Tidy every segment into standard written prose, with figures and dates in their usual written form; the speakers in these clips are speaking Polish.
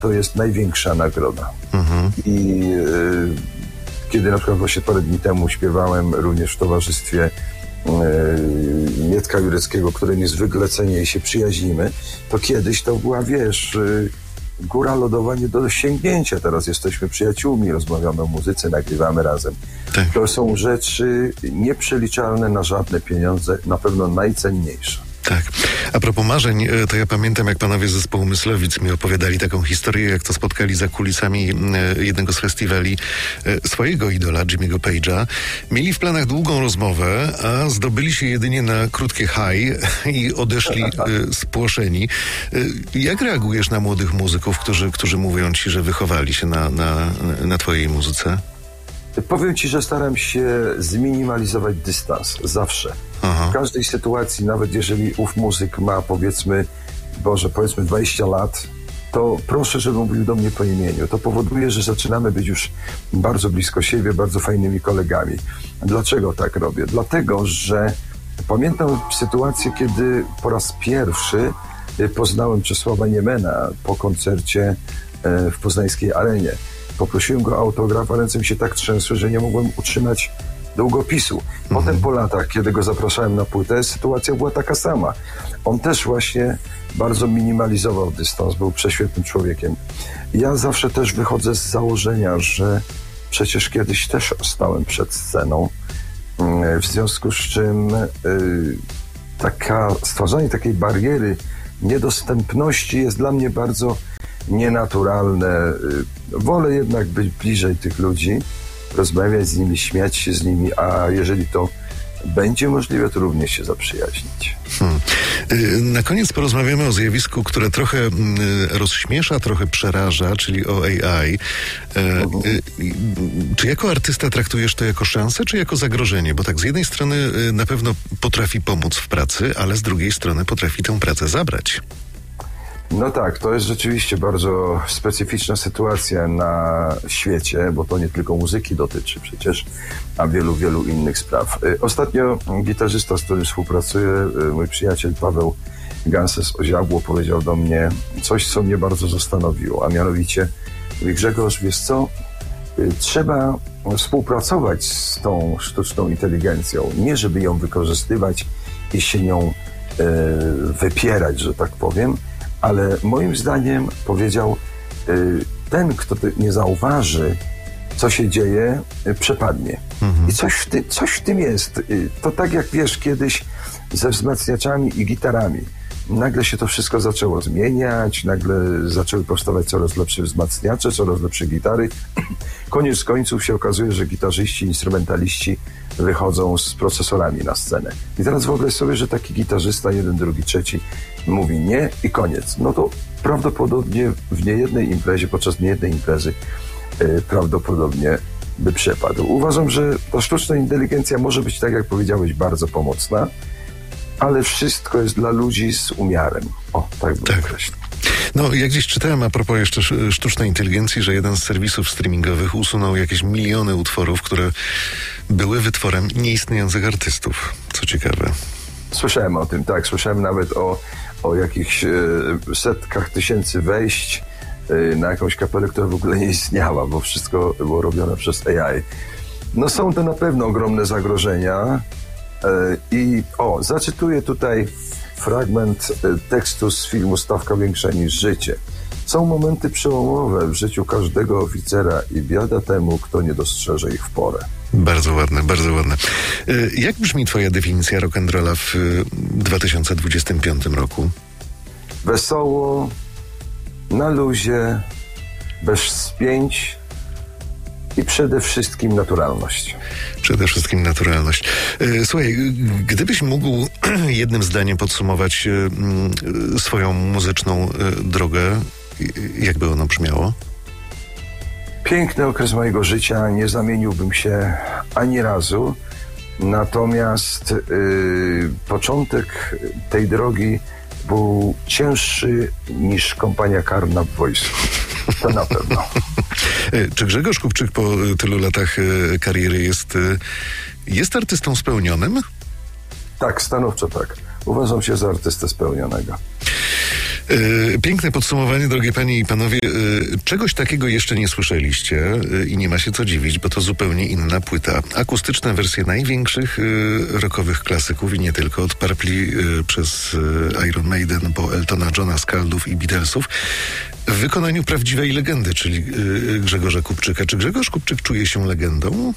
to jest największa nagroda. I kiedy na przykład właśnie parę dni temu śpiewałem również w towarzystwie Mietka Jureckiego, który niezwykle cenię i się przyjaźnimy, to kiedyś to była, góra lodowa nie do osiągnięcia. Teraz jesteśmy przyjaciółmi, rozmawiamy o muzyce, nagrywamy razem. Tak. To są rzeczy nieprzeliczalne na żadne pieniądze, na pewno najcenniejsze. Tak. A propos marzeń, to ja pamiętam, jak panowie z zespołu Myslowic mi opowiadali taką historię, jak to spotkali za kulisami jednego z festiwali swojego idola, Jimmy'ego Page'a. Mieli w planach długą rozmowę, a zdobyli się jedynie na krótkie high i odeszli spłoszeni. Jak reagujesz na młodych muzyków, którzy mówią ci, że wychowali się na twojej muzyce? Powiem ci, że staram się zminimalizować dystans. Zawsze. Aha. W każdej sytuacji, nawet jeżeli ów muzyk ma powiedzmy 20 lat, to proszę, żeby mówił do mnie po imieniu. To powoduje, że zaczynamy być już bardzo blisko siebie, bardzo fajnymi kolegami. Dlaczego tak robię? Dlatego, że pamiętam sytuację, kiedy po raz pierwszy poznałem Czesława Niemena po koncercie w poznańskiej Arenie. Poprosiłem go o autograf, a ręce mi się tak trzęsły, że nie mogłem utrzymać długopisu. Potem po latach, kiedy go zapraszałem na płytę, sytuacja była taka sama. On też właśnie bardzo minimalizował dystans, był prześwietnym człowiekiem. Ja zawsze też wychodzę z założenia, że przecież kiedyś też stałem przed sceną, w związku z czym stwarzanie takiej bariery niedostępności jest dla mnie bardzo nienaturalne. Wolę jednak być bliżej tych ludzi, rozmawiać z nimi, śmiać się z nimi, a jeżeli to będzie możliwe, to również się zaprzyjaźnić. Na koniec porozmawiamy o zjawisku, które trochę rozśmiesza, trochę przeraża, czyli o AI. Czy jako artysta traktujesz to jako szansę, czy jako zagrożenie? Bo tak z jednej strony na pewno potrafi pomóc w pracy, ale z drugiej strony potrafi tę pracę zabrać. No tak, to jest rzeczywiście bardzo specyficzna sytuacja na świecie, bo to nie tylko muzyki dotyczy przecież, a wielu, wielu innych spraw. Ostatnio gitarzysta, z którym współpracuję, mój przyjaciel Paweł Ganses Oziabło, powiedział do mnie coś, co mnie bardzo zastanowiło, a mianowicie mówi: Grzegorz, wiesz co, trzeba współpracować z tą sztuczną inteligencją, nie żeby ją wykorzystywać i się nią wypierać, że tak powiem, ale moim zdaniem, powiedział, ten, kto nie zauważy, co się dzieje, przepadnie. I coś w tym jest. To tak jak wiesz, kiedyś ze wzmacniaczami i gitarami. Nagle się to wszystko zaczęło zmieniać, nagle zaczęły powstawać coraz lepsze wzmacniacze, coraz lepsze gitary. Koniec końców się okazuje, że gitarzyści, instrumentaliści wychodzą z procesorami na scenę. I teraz wyobraź sobie, że taki gitarzysta, jeden, drugi, trzeci mówi nie i koniec. No to prawdopodobnie w niejednej imprezie, podczas niejednej imprezy prawdopodobnie by przepadł. Uważam, że ta sztuczna inteligencja może być, tak jak powiedziałeś, bardzo pomocna, ale wszystko jest dla ludzi z umiarem. O, tak bym określił. No, ja gdzieś czytałem a propos jeszcze sztucznej inteligencji, że jeden z serwisów streamingowych usunął jakieś miliony utworów, które były wytworem nieistniejących artystów. Co ciekawe. Słyszałem o tym, tak. Słyszałem nawet o jakichś setkach tysięcy wejść na jakąś kapelę, która w ogóle nie istniała, bo wszystko było robione przez AI. No są to na pewno ogromne zagrożenia i zacytuję tutaj fragment tekstu z filmu Stawka większa niż życie. Są momenty przełomowe w życiu każdego oficera i biada temu, kto nie dostrzeże ich w porę. Bardzo ładne, bardzo ładne. Jak brzmi twoja definicja rock'n'rolla w 2025 roku? Wesoło, na luzie, bez spięć i przede wszystkim naturalność. Przede wszystkim naturalność. Słuchaj, gdybyś mógł jednym zdaniem podsumować swoją muzyczną drogę, jakby ono brzmiało? Piękny okres mojego życia, nie zamieniłbym się ani razu, natomiast początek tej drogi był cięższy niż kompania karna w wojsku. To na pewno. Czy Grzegorz Kupczyk po tylu latach kariery jest artystą spełnionym? Tak, stanowczo tak. Uważam się za artystę spełnionego. Piękne podsumowanie, drogie panie i panowie. Czegoś takiego jeszcze nie słyszeliście i nie ma się co dziwić, bo to zupełnie inna płyta. Akustyczne wersje największych rockowych klasyków i nie tylko, od Purpli przez Iron Maiden po Eltona Johna, Skaldów i Beatlesów, w wykonaniu prawdziwej legendy, czyli Grzegorza Kupczyka. Czy Grzegorz Kupczyk czuje się legendą?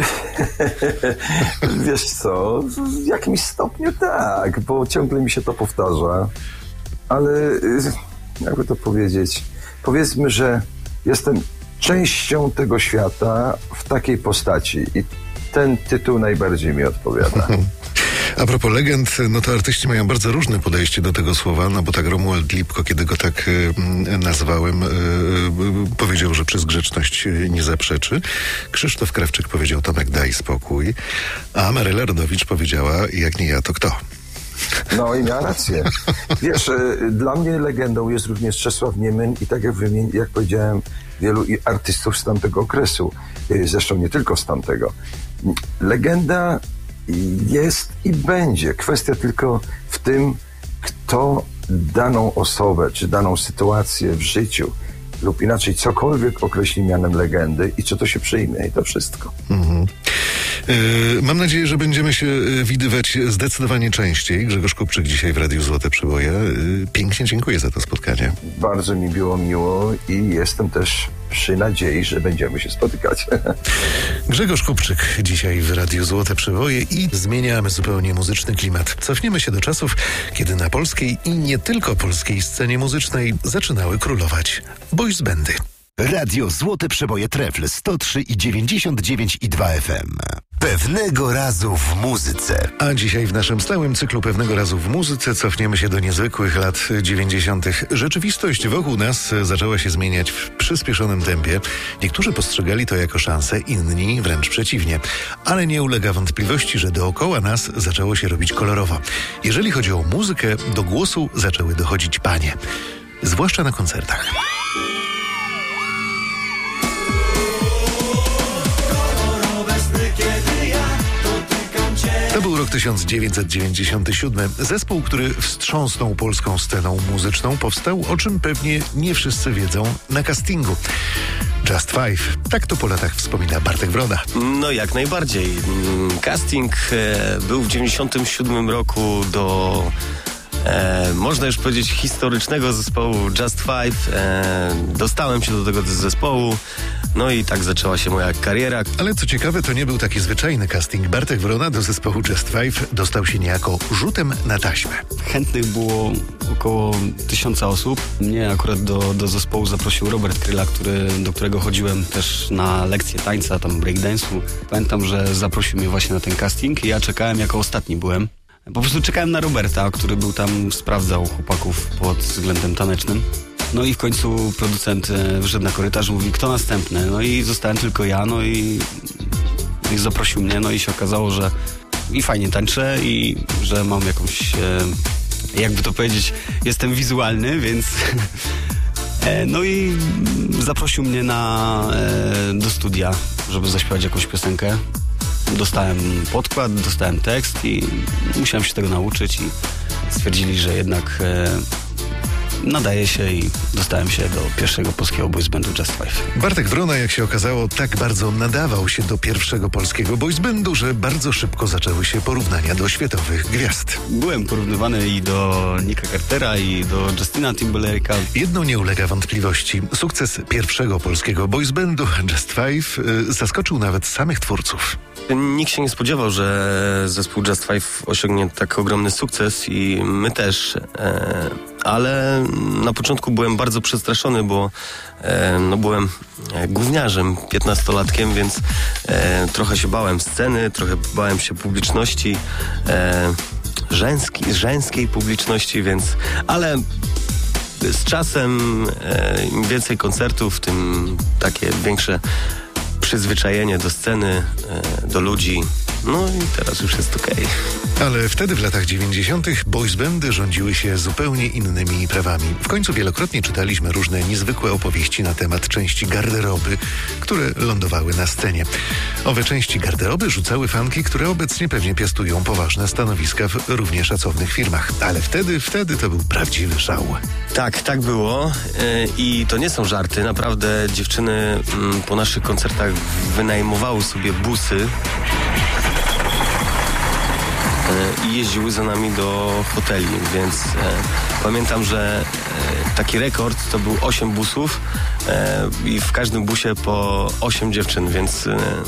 Wiesz co, w jakimś stopniu tak, bo ciągle mi się to powtarza, ale jakby to powiedzieć, powiedzmy, że jestem częścią tego świata w takiej postaci i ten tytuł najbardziej mi odpowiada. A propos legend, no to artyści mają bardzo różne podejście do tego słowa, no bo tak Romuald Lipko, kiedy go tak nazwałem, powiedział, że przez grzeczność nie zaprzeczy. Krzysztof Krawczyk powiedział: Tomek, daj spokój. A Maryla Rodowicz powiedziała: jak nie ja, to kto? No i miała rację. Wiesz, dla mnie legendą jest również Czesław Niemyn i tak jak powiedziałem, wielu artystów z tamtego okresu. Zresztą nie tylko z tamtego. Legenda jest i będzie. Kwestia tylko w tym, kto daną osobę, czy daną sytuację w życiu lub inaczej cokolwiek określi mianem legendy i czy to się przyjmie i to wszystko. Mam nadzieję, że będziemy się widywać zdecydowanie częściej. Grzegorz Kupczyk dzisiaj w Radiu Złote Przeboje. Pięknie dziękuję za to spotkanie. Bardzo mi było miło i jestem też przy nadziei, że będziemy się spotykać. Grzegorz Kupczyk dzisiaj w Radiu Złote Przeboje i zmieniamy zupełnie muzyczny klimat. Cofniemy się do czasów, kiedy na polskiej i nie tylko polskiej scenie muzycznej zaczynały królować boys bandy. Radio Złote Przeboje Trefl 103,99,2 FM. Pewnego razu w muzyce. A dzisiaj w naszym stałym cyklu Pewnego razu w muzyce cofniemy się do niezwykłych lat 90. Rzeczywistość wokół nas zaczęła się zmieniać w przyspieszonym tempie. Niektórzy postrzegali to jako szansę, inni wręcz przeciwnie. Ale nie ulega wątpliwości, że dookoła nas zaczęło się robić kolorowo. Jeżeli chodzi o muzykę, do głosu zaczęły dochodzić panie. Zwłaszcza na koncertach. To był rok 1997. Zespół, który wstrząsnął polską sceną muzyczną, powstał, o czym pewnie nie wszyscy wiedzą, na castingu. Just Five. Tak to po latach wspomina Bartek Wroda. No jak najbardziej. Casting był w 97 roku do można już powiedzieć historycznego zespołu Just Five. Dostałem się do tego zespołu. No i tak zaczęła się moja kariera. Ale co ciekawe, to nie był taki zwyczajny casting. Bartek Wrona do zespołu Just Five dostał się niejako rzutem na taśmę. Chętnych było około 1000 osób. Mnie akurat do zespołu zaprosił Robert Kryla, do którego chodziłem też na lekcje tańca, tam breakdance'u. Pamiętam, że zaprosił mnie właśnie na ten casting i ja czekałem, jako ostatni byłem. Po prostu czekałem na Roberta, który był tam, sprawdzał chłopaków pod względem tanecznym. No i w końcu producent wyszedł na korytarz, mówi, kto następny? No i zostałem tylko ja, no i zaprosił mnie, no i się okazało, że i fajnie tańczę i że mam jakąś, jakby to powiedzieć, jestem wizualny, więc no i zaprosił mnie do studia, żeby zaśpiewać jakąś piosenkę. Dostałem podkład, dostałem tekst i musiałem się tego nauczyć i stwierdzili, że jednak nadaje się i dostałem się do pierwszego polskiego boys bandu Just Five. Bartek Wrona, jak się okazało, tak bardzo nadawał się do pierwszego polskiego boys bandu, że bardzo szybko zaczęły się porównania do światowych gwiazd. Byłem porównywany i do Nicka Cartera, i do Justina Timberlake'a. Jedno nie ulega wątpliwości. Sukces pierwszego polskiego boys bandu Just Five zaskoczył nawet samych twórców. Nikt się nie spodziewał, że zespół Just Five osiągnie tak ogromny sukces i my też. Ale na początku byłem bardzo przestraszony, bo byłem gówniarzem, 15-latkiem, więc trochę się bałem sceny, trochę bałem się publiczności, żeńskiej publiczności, ale z czasem im więcej koncertów, tym takie większe przyzwyczajenie do sceny, do ludzi. No i teraz już jest okej. Ale wtedy w latach 90. boys bandy rządziły się zupełnie innymi prawami. W końcu wielokrotnie czytaliśmy różne niezwykłe opowieści na temat części garderoby, które lądowały na scenie. Owe części garderoby rzucały fanki, które obecnie pewnie piastują poważne stanowiska w równie szacownych firmach. Ale wtedy to był prawdziwy szał. Tak było i to nie są żarty. Naprawdę dziewczyny po naszych koncertach wynajmowały sobie busy i jeździły za nami do hoteli, więc pamiętam, że taki rekord to był 8 busów i w każdym busie po 8 dziewczyn, więc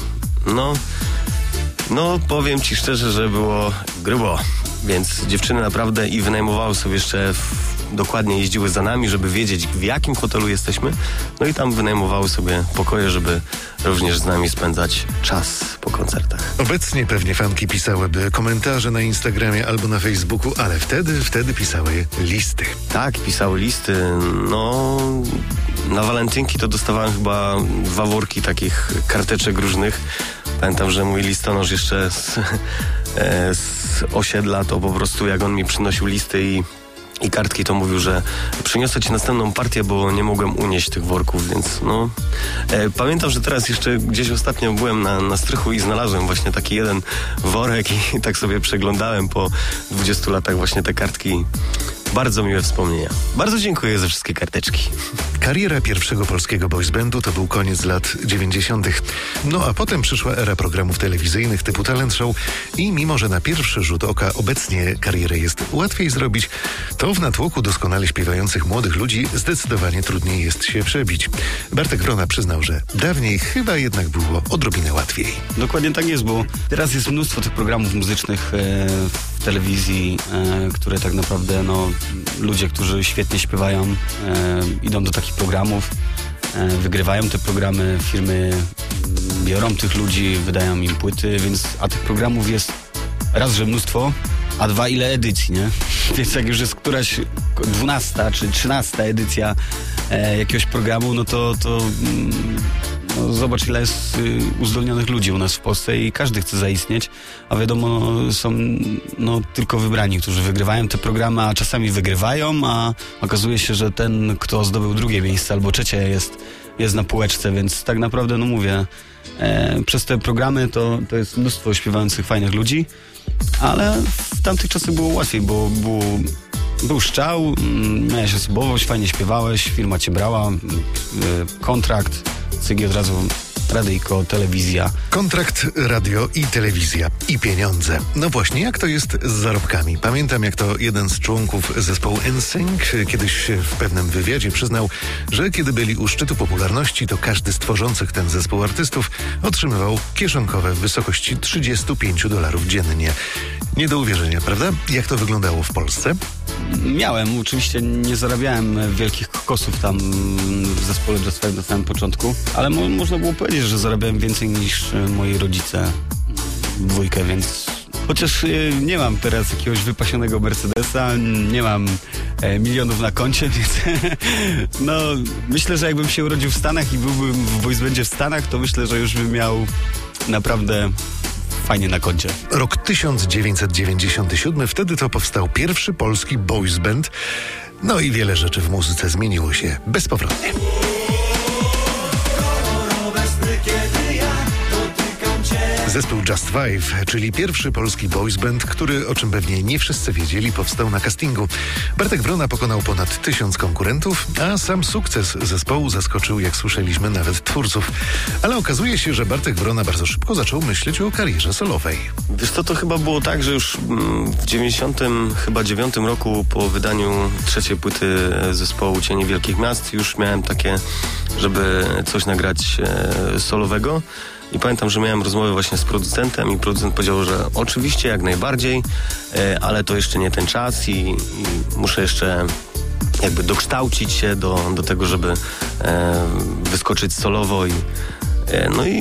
no powiem ci szczerze, że było grubo, więc dziewczyny naprawdę i wynajmowały sobie jeszcze dokładnie jeździły za nami, żeby wiedzieć, w jakim hotelu jesteśmy. No i tam wynajmowały sobie pokoje, żeby również z nami spędzać czas po koncertach. Obecnie pewnie fanki pisałyby komentarze na Instagramie albo na Facebooku, ale wtedy pisały listy. Tak, pisały listy. No, na walentynki to dostawałem chyba 2 worki takich karteczek różnych. Pamiętam, że mój listonosz jeszcze z osiedla, to po prostu jak on mi przynosił listy i kartki, to mówił, że przyniosę ci następną partię, bo nie mogłem unieść tych worków, więc no... Pamiętam, że teraz jeszcze gdzieś ostatnio byłem na strychu i znalazłem właśnie taki jeden worek i tak sobie przeglądałem po 20 latach właśnie te kartki. Bardzo miłe wspomnienia. Bardzo dziękuję za wszystkie karteczki. Kariera pierwszego polskiego boys bandu to był koniec lat 90. No a potem przyszła era programów telewizyjnych typu Talent Show i mimo, że na pierwszy rzut oka obecnie karierę jest łatwiej zrobić, to w natłoku doskonale śpiewających młodych ludzi zdecydowanie trudniej jest się przebić. Bartek Wrona przyznał, że dawniej chyba jednak było odrobinę łatwiej. Dokładnie tak jest, bo teraz jest mnóstwo tych programów muzycznych w telewizji, które tak naprawdę ludzie, którzy świetnie śpiewają, idą do takich programów, wygrywają te programy, firmy biorą tych ludzi, wydają im płyty, a tych programów jest raz, że mnóstwo, a dwa, ile edycji, nie? Więc jak już jest któraś 12 czy 13 edycja jakiegoś programu, no to zobacz, ile jest uzdolnionych ludzi u nas w Polsce i każdy chce zaistnieć, a wiadomo, są tylko wybrani, którzy wygrywają te programy, a czasami wygrywają, a okazuje się, że ten, kto zdobył drugie miejsce albo trzecie jest na półeczce, więc tak naprawdę, mówię, przez te programy to jest mnóstwo śpiewających fajnych ludzi, ale w tamtych czasach było łatwiej, bo był szczał, miałeś osobowość, fajnie śpiewałeś, firma cię brała, kontrakt, cygi od razu, radyjko, telewizja. Kontrakt, radio i telewizja. I pieniądze. No właśnie, jak to jest z zarobkami? Pamiętam, jak to jeden z członków zespołu NSYNC kiedyś w pewnym wywiadzie przyznał, że kiedy byli u szczytu popularności, to każdy z tworzących ten zespół artystów otrzymywał kieszonkowe w wysokości $35 dziennie. Nie do uwierzenia, prawda? Jak to wyglądało w Polsce? Miałem, oczywiście nie zarabiałem wielkich kokosów tam w zespole Just Five na samym początku, ale można było powiedzieć, że zarabiałem więcej niż moi rodzice dwójkę, więc chociaż nie mam teraz jakiegoś wypasionego Mercedesa, nie mam milionów na koncie, więc myślę, że jakbym się urodził w Stanach i byłbym w boys bandzie w Stanach, to myślę, że już bym miał naprawdę fajnie na koncie. Rok 1997, wtedy to powstał pierwszy polski boys band. No i wiele rzeczy w muzyce zmieniło się bezpowrotnie. Zespół Just Five, czyli pierwszy polski boys band, który, o czym pewnie nie wszyscy wiedzieli, powstał na castingu. Bartek Wrona pokonał ponad 1000 konkurentów, a sam sukces zespołu zaskoczył, jak słyszeliśmy, nawet twórców. Ale okazuje się, że Bartek Wrona bardzo szybko zaczął myśleć o karierze solowej. Wiesz co, to chyba było tak, że już w 99 roku po wydaniu trzeciej płyty zespołu Cienie Wielkich Miast już miałem takie, żeby coś nagrać solowego. I pamiętam, że miałem rozmowę właśnie z producentem i producent powiedział, że oczywiście, jak najbardziej, ale to jeszcze nie ten czas i muszę jeszcze jakby dokształcić się do tego, żeby wyskoczyć solowo i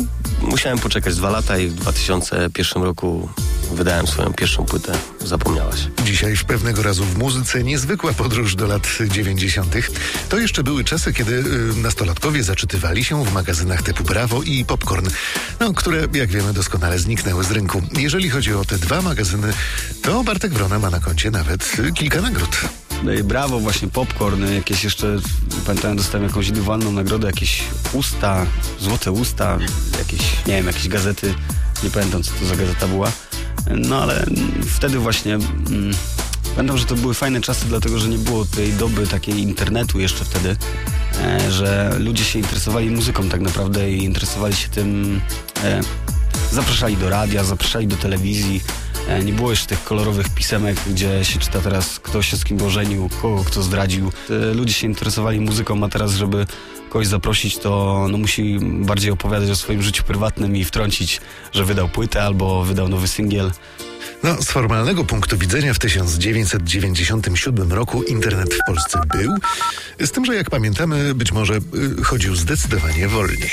musiałem poczekać 2 lata i w 2001 roku wydałem swoją pierwszą płytę Zapomniałaś. Dzisiaj w Pewnego razu w muzyce niezwykła podróż do lat 90. To jeszcze były czasy, kiedy nastolatkowie zaczytywali się w magazynach typu Brawo i Popcorn, które, jak wiemy, doskonale zniknęły z rynku. Jeżeli chodzi o te 2 magazyny, to Bartek Wrona ma na koncie nawet kilka nagród. Brawo, właśnie Popcorn, jakieś jeszcze, pamiętam, dostałem jakąś indywidualną nagrodę, jakieś usta, złote usta, jakieś gazety, nie pamiętam, co to za gazeta była. No ale wtedy właśnie pamiętam, że to były fajne czasy, dlatego że nie było tej doby takiej internetu jeszcze wtedy, że ludzie się interesowali muzyką tak naprawdę i interesowali się tym, zapraszali do radia, zapraszali do telewizji. Nie było jeszcze tych kolorowych pisemek, gdzie się czyta teraz, kto się z kim ożenił, kogo kto zdradził. Ludzie się interesowali muzyką, a teraz, żeby kogoś zaprosić, to musi bardziej opowiadać o swoim życiu prywatnym i wtrącić, że wydał płytę albo wydał nowy singiel. Z formalnego punktu widzenia w 1997 roku internet w Polsce był, z tym, że jak pamiętamy, być może chodził zdecydowanie wolniej.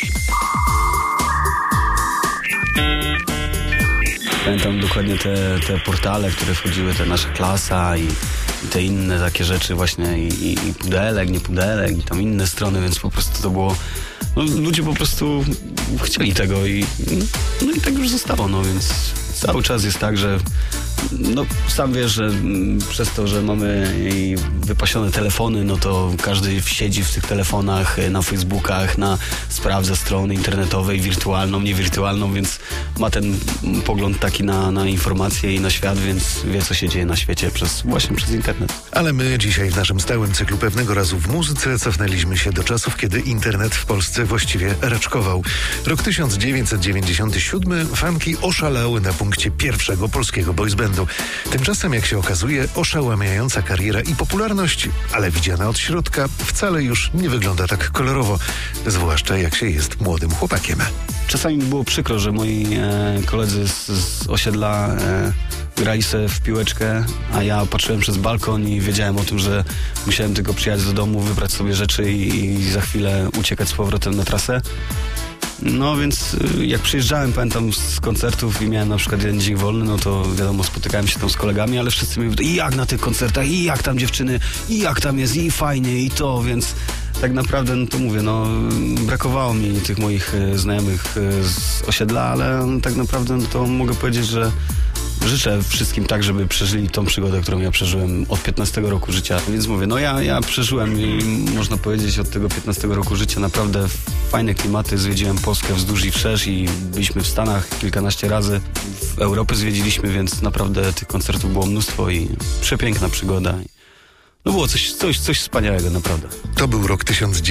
Pamiętam dokładnie te portale, które wchodziły, te Nasza Klasa i te inne takie rzeczy właśnie i Pudelek, nie Pudelek i tam inne strony, więc po prostu to było... ludzie po prostu chcieli tego i tak już zostało, więc cały czas jest tak, że sam wiesz, że przez to, że mamy wypasione telefony, to każdy siedzi w tych telefonach, na Facebookach, sprawdza strony internetowe, wirtualną, niewirtualną, więc ma ten pogląd taki na informacje i na świat, więc wie, co się dzieje na świecie właśnie przez internet. Ale my dzisiaj w naszym stałym cyklu Pewnego razu w muzyce cofnęliśmy się do czasów, kiedy internet w Polsce właściwie raczkował. Rok 1997, fanki oszalały na punkcie pierwszego polskiego boysbandu. Tymczasem, jak się okazuje, oszałamiająca kariera i popularność, ale widziana od środka, wcale już nie wygląda tak kolorowo, zwłaszcza jak się jest młodym chłopakiem. Czasami mi było przykro, że moi koledzy z osiedla grali sobie w piłeczkę, a ja patrzyłem przez balkon i wiedziałem o tym, że musiałem tylko przyjechać do domu, wybrać sobie rzeczy i za chwilę uciekać z powrotem na trasę. Więc jak przyjeżdżałem, pamiętam, z koncertów i miałem na przykład jeden dzień wolny, to wiadomo, spotykałem się tam z kolegami, ale wszyscy mi mówili, i jak na tych koncertach, i jak tam dziewczyny, i jak tam jest, i fajnie, i to, więc tak naprawdę, to mówię, brakowało mi tych moich znajomych z osiedla, ale tak naprawdę to mogę powiedzieć, że życzę wszystkim tak, żeby przeżyli tą przygodę, którą ja przeżyłem od 15 roku życia. Więc mówię, ja przeżyłem i można powiedzieć od tego 15 roku życia naprawdę fajne klimaty. Zwiedziłem Polskę wzdłuż i wszerz i byliśmy w Stanach kilkanaście razy. W Europę zwiedziliśmy, więc naprawdę tych koncertów było mnóstwo i przepiękna przygoda. Było coś wspaniałego, naprawdę. To był rok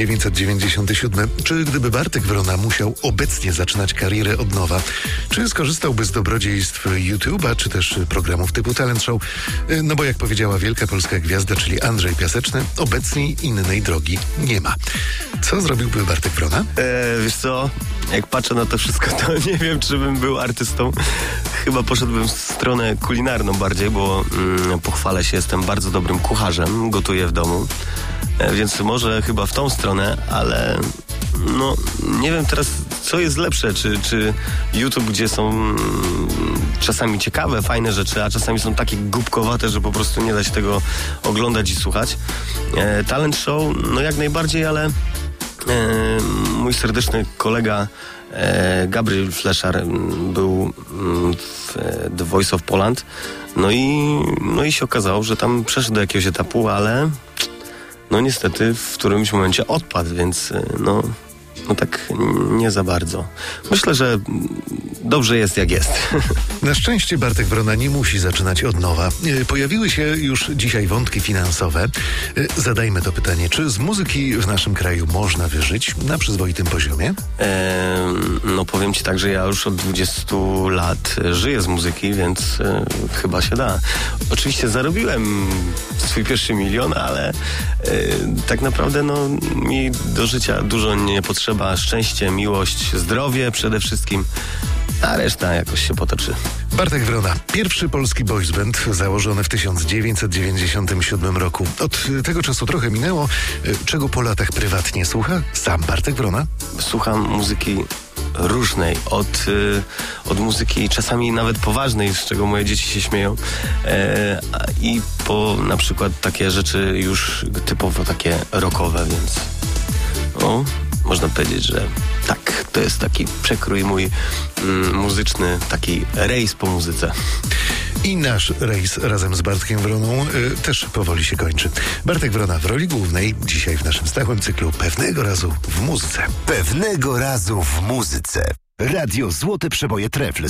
1997. Czy gdyby Bartek Wrona musiał obecnie zaczynać karierę od nowa, czy skorzystałby z dobrodziejstw YouTube'a, czy też programów typu Talent Show? Bo jak powiedziała wielka polska gwiazda, czyli Andrzej Piaseczny, obecnie innej drogi nie ma. Co zrobiłby Bartek Wrona? Wiesz co, jak patrzę na to wszystko, to nie wiem, czy bym był artystą. Chyba poszedłbym w stronę kulinarną bardziej, bo pochwalę się, jestem bardzo dobrym kucharzem, gotuję w domu, więc może chyba w tą stronę, ale nie wiem teraz, co jest lepsze, czy YouTube, gdzie są czasami ciekawe, fajne rzeczy, a czasami są takie głupkowate, że po prostu nie da się tego oglądać i słuchać. Talent show, jak najbardziej, ale mój serdeczny kolega Gabriel Fleszar był w The Voice of Poland, i się okazało, że tam przeszedł do jakiegoś etapu, ale niestety w którymś momencie odpadł, więc tak nie za bardzo. Myślę, że dobrze jest jak jest. Na szczęście Bartek Wrona nie musi zaczynać od nowa. Pojawiły się już dzisiaj wątki finansowe. Zadajmy to pytanie, czy z muzyki w naszym kraju można wyżyć na przyzwoitym poziomie? Powiem ci tak, że ja już od 20 lat żyję z muzyki, więc chyba się da. Oczywiście zarobiłem swój pierwszy milion, ale tak naprawdę mi do życia dużo nie potrzeba. Szczęście, miłość, zdrowie przede wszystkim, a reszta jakoś się potoczy. Bartek Wrona, pierwszy polski boysband założony w 1997 roku. Od tego czasu trochę minęło. Czego po latach prywatnie słucha sam Bartek Wrona? Słucham muzyki różnej, od muzyki czasami nawet poważnej, z czego moje dzieci się śmieją, i po na przykład takie rzeczy już typowo takie rockowe, więc można powiedzieć, że tak, to jest taki przekrój mój muzyczny, taki rejs po muzyce. I nasz rejs razem z Bartkiem Wroną też powoli się kończy. Bartek Wrona w roli głównej, dzisiaj w naszym stałym cyklu Pewnego razu w muzyce. Pewnego razu w muzyce. Radio Złote Przeboje Trefl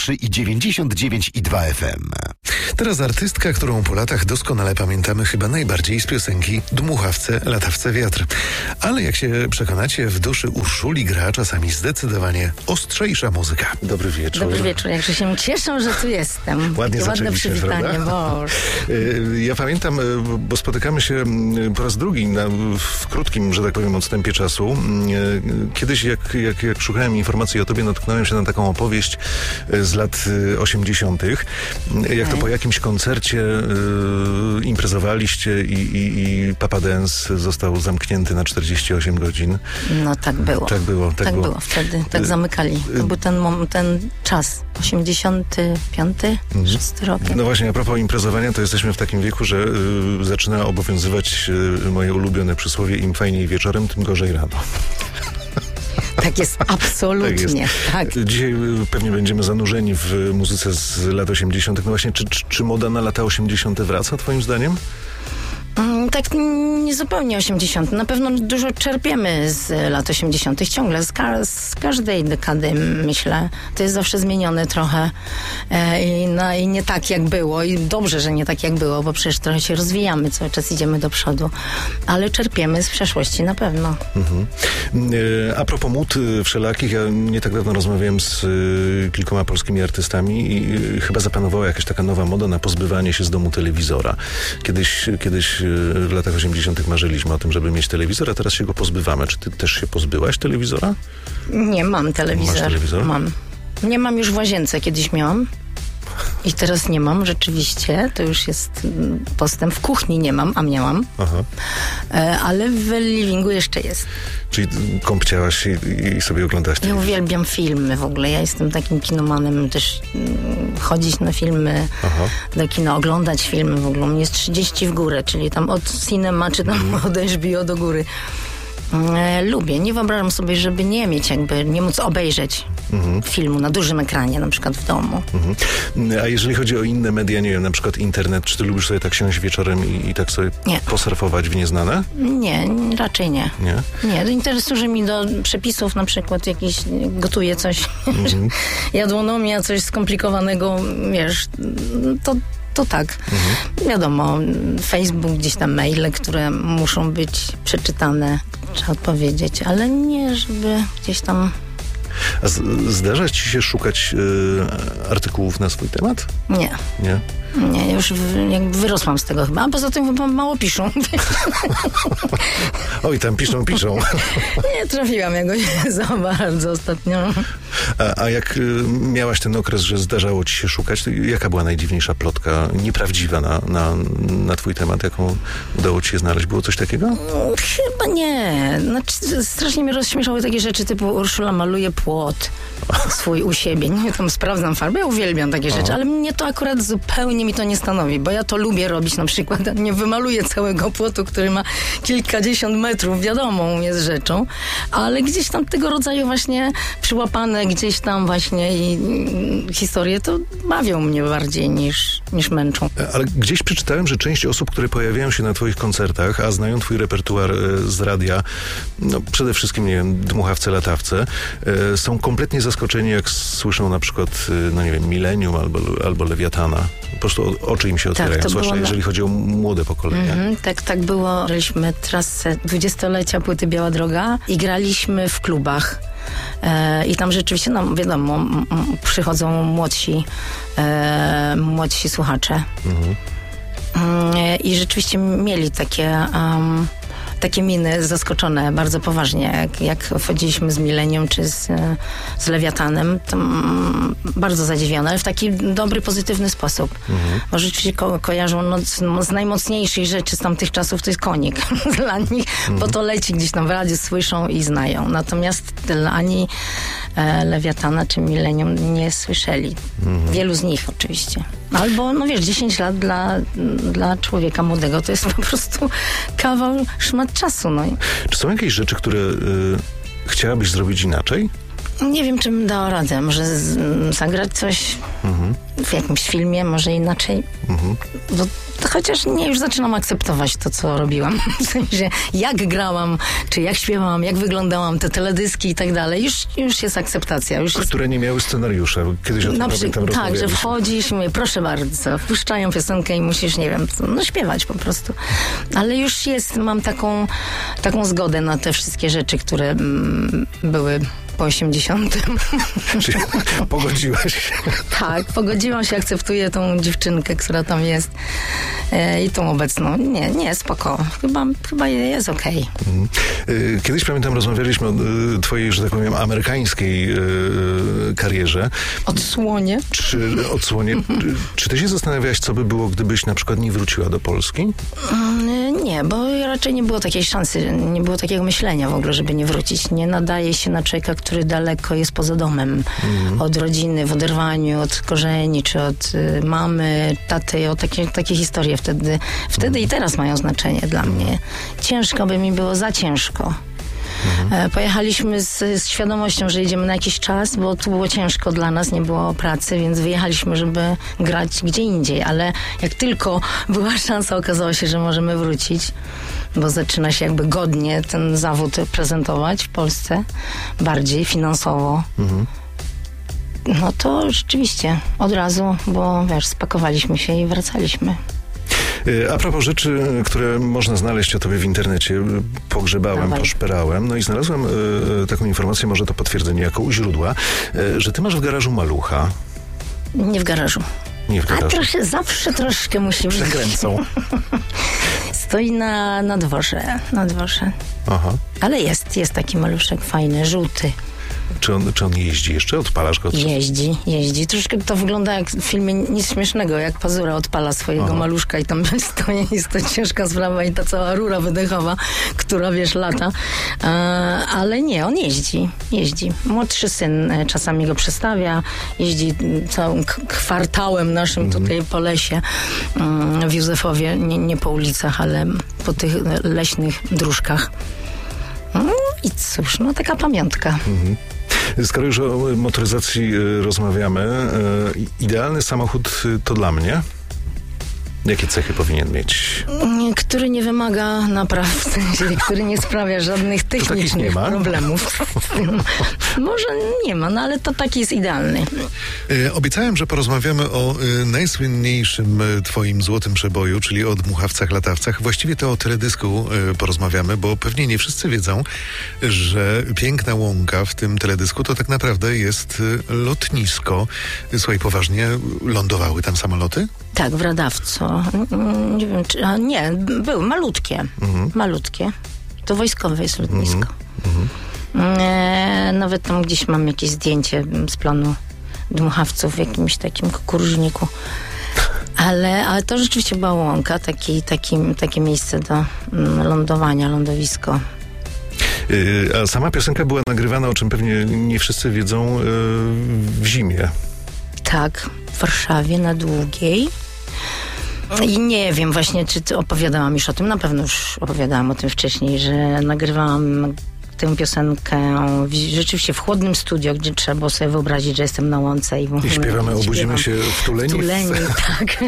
103,99,2 FM. Teraz artystka, którą po latach doskonale pamiętamy chyba najbardziej z piosenki Dmuchawce, latawce wiatr. Ale jak się przekonacie, w duszy Urszuli gra czasami zdecydowanie ostrzejsza muzyka. Dobry wieczór. Dobry wieczór, jakże się cieszę, że tu jestem. Ładnie ładne przywitanie, Boże. Ja pamiętam, bo spotykamy się po raz drugi w krótkim, że tak powiem, odstępie czasu. Kiedyś jak szukałem informacji o tobie, natknąłem się na taką opowieść z lat 80. Jak to po jakimś koncercie imprezowaliście i Papa Dance został zamknięty na 48 godzin. No tak było. Tak było. Wtedy tak zamykali. To był ten czas. 85, 6 rok. No właśnie, a propos imprezowania, to jesteśmy w takim wieku, że zaczyna obowiązywać moje ulubione przysłowie: im fajniej wieczorem, tym gorzej rano. Tak jest, absolutnie. Tak. Dzisiaj pewnie będziemy zanurzeni w muzyce z lat 80. No właśnie, czy moda na lata 80. wraca, twoim zdaniem? Tak niezupełnie 80. Na pewno dużo czerpiemy z lat 80. ciągle, z każdej dekady, myślę. To jest zawsze zmienione trochę i nie tak jak było. I dobrze, że nie tak jak było, bo przecież trochę się rozwijamy, cały czas idziemy do przodu. Ale czerpiemy z przeszłości na pewno. A propos mód wszelakich, ja nie tak dawno rozmawiałem z kilkoma polskimi artystami i chyba zapanowała jakaś taka nowa moda na pozbywanie się z domu telewizora. Kiedyś w latach 80. marzyliśmy o tym, żeby mieć telewizor, a teraz się go pozbywamy. Czy ty też się pozbyłaś telewizora? Nie, mam telewizor. Masz telewizor? Mam. Nie mam już w łazience, kiedyś miałam. I teraz nie mam, rzeczywiście. To już jest postęp. W kuchni nie mam, a miałam. Aha. Ale w livingu jeszcze jest. Czyli kąpciałaś się i sobie oglądałaś Ja telewizor? uwielbiam filmy w ogóle. Ja jestem takim kinomanem. Też chodzić na filmy, do kina, oglądać filmy w ogóle. Mnie jest 30 w górę, czyli tam od cinema, czy tam od HBO do góry. Lubię. Nie wyobrażam sobie, żeby nie mieć nie móc obejrzeć filmu na dużym ekranie, na przykład w domu. A jeżeli chodzi o inne media, nie wiem, na przykład internet, czy ty lubisz sobie tak siąść wieczorem i tak sobie posurfować w nieznane? Nie, raczej nie. Nie, interesuje mi do przepisów, na przykład jakiś gotuję coś, jadłonomia, coś skomplikowanego, wiesz, to tak. Wiadomo, Facebook, gdzieś tam maile, które muszą być przeczytane, trzeba odpowiedzieć, ale nie, żeby gdzieś tam... A zdarza ci się szukać artykułów na swój temat? Nie. Nie? Nie, już jakby wyrosłam z tego chyba, a poza tym chyba mało piszą. Oj, tam piszą. Nie trafiłam jakoś za bardzo ostatnio. A jak miałaś ten okres, że zdarzało ci się szukać, to jaka była najdziwniejsza plotka, nieprawdziwa na twój temat, jaką udało ci się znaleźć? Było coś takiego? Chyba nie. Znaczy, strasznie mnie rozśmieszały takie rzeczy typu Urszula maluje płot swój u siebie. Nie, tam sprawdzam farbę, ja uwielbiam takie rzeczy, ale mnie to akurat zupełnie mi to nie stanowi, bo ja to lubię robić na przykład. Nie wymaluję całego płotu, który ma kilkadziesiąt metrów, wiadomą jest rzeczą, ale gdzieś tam tego rodzaju właśnie przyłapane gdzieś tam właśnie i historie to bawią mnie bardziej niż męczą. Ale gdzieś przeczytałem, że część osób, które pojawiają się na twoich koncertach, a znają twój repertuar z radia, no przede wszystkim, nie wiem, Dmuchawce, latawce, są kompletnie zaskoczeni, jak słyszą na przykład, no nie wiem, Millennium albo Lewiatana. Po prostu oczy im się otwierają, zwłaszcza jeżeli chodzi o młode pokolenie. Tak było. Graliśmy trasę 20-lecia płyty Biała Droga i graliśmy w klubach. I tam rzeczywiście, no wiadomo, przychodzą młodsi słuchacze. I rzeczywiście mieli takie miny zaskoczone bardzo poważnie, jak wchodziliśmy z Millennium czy z Lewiatanem, to bardzo zadziwione, ale w taki dobry, pozytywny sposób. Bo rzeczywiście kojarzą z najmocniejszych rzeczy z tamtych czasów to jest Konik dla nich, bo to leci gdzieś tam w radiu, słyszą i znają. Natomiast Lewiatana czy Millennium nie słyszeli. Wielu z nich oczywiście. Albo, no wiesz, 10 lat dla człowieka młodego to jest po prostu kawał, szmat czasu. No. Czy są jakieś rzeczy, które chciałabyś zrobić inaczej? Nie wiem, czy bym dała radę. Może zagrać coś w jakimś filmie, może inaczej. Bo chociaż nie, już zaczynam akceptować to, co robiłam. W sensie, jak grałam, czy jak śpiewałam, jak wyglądałam, te teledyski i tak dalej. Już jest akceptacja. Które nie miały scenariusza. Kiedyś o tym pamiętam, tak, że wchodzisz i mówię, proszę bardzo, wpuszczają piosenkę i musisz, nie wiem, śpiewać po prostu. Ale już mam taką zgodę na te wszystkie rzeczy, które były po 80. Czyli pogodziłaś się? Tak, pogodziłam się, akceptuję tą dziewczynkę, która tam jest i tą obecną. Nie, spoko. Chyba jest okej. Kiedyś, pamiętam, rozmawialiśmy o twojej, że tak powiem, amerykańskiej karierze. Odsłonie. Czy ty się zastanawiałaś, co by było, gdybyś na przykład nie wróciła do Polski? Nie, bo raczej nie było takiej szansy, nie było takiego myślenia w ogóle, żeby nie wrócić. Nie nadaje się na człowieka, który daleko jest poza domem. Od rodziny, w oderwaniu, od korzeni, czy od mamy, taty, o takie historie wtedy i teraz mają znaczenie dla mnie. Ciężko by mi było, za ciężko. Pojechaliśmy z świadomością, że idziemy na jakiś czas, bo tu było ciężko dla nas, nie było pracy, więc wyjechaliśmy, żeby grać gdzie indziej, ale jak tylko była szansa, okazało się, że możemy wrócić, bo zaczyna się jakby godnie ten zawód prezentować w Polsce, bardziej finansowo. No to rzeczywiście od razu, bo wiesz, spakowaliśmy się i wracaliśmy. A propos rzeczy, które można znaleźć o tobie w internecie, pogrzebałem, poszperałem, no i znalazłem taką informację, może to potwierdzenie jako u źródła, że ty masz w garażu malucha. Nie w garażu. Nie w garażu. A zawsze troszkę musi być. Przekręcą. Stoi na dworze. Aha. Ale jest taki maluszek fajny, żółty. Czy on jeździ jeszcze? Odpalasz go? Jeździ. Troszkę to wygląda jak w filmie Nic śmiesznego, jak Pazura odpala swojego maluszka i tam stoi, jest to ciężka sprawa i ta cała rura wydechowa, która, wiesz, lata. Ale nie, on jeździ. Młodszy syn czasami go przestawia, jeździ całym kwartałem naszym tutaj po lesie w Józefowie, nie po ulicach, ale po tych leśnych dróżkach. I cóż, taka pamiątka. Skoro już o motoryzacji rozmawiamy, idealny samochód to dla mnie? Jakie cechy powinien mieć? Który nie wymaga napraw, który nie sprawia żadnych technicznych problemów. Może nie ma, ale to taki jest idealny. Obiecałem, że porozmawiamy o najsłynniejszym twoim złotym przeboju, czyli o Dmuchawcach, latawcach. Właściwie to o teledysku porozmawiamy, bo pewnie nie wszyscy wiedzą, że Piękna Łąka w tym teledysku to tak naprawdę jest lotnisko. Słuchaj, poważnie, lądowały tam samoloty? Tak, w Radawco. Nie wiem, czy... były malutkie. Malutkie. To wojskowe jest lotnisko. Nawet tam gdzieś mam jakieś zdjęcie z planu Dmuchawców w jakimś takim kukurżniku. Ale to rzeczywiście była Łąka, takie miejsce do lądowania, lądowisko. A sama piosenka była nagrywana, o czym pewnie nie wszyscy wiedzą, w zimie. Tak, w Warszawie na Długiej. I nie wiem właśnie, czy opowiadałam już o tym. Na pewno już opowiadałam o tym wcześniej, że nagrywałam tę piosenkę rzeczywiście w chłodnym studio, gdzie trzeba było sobie wyobrazić, że jestem na łące. I śpiewamy, obudzimy się w Tuleni. W Tuleni, tak.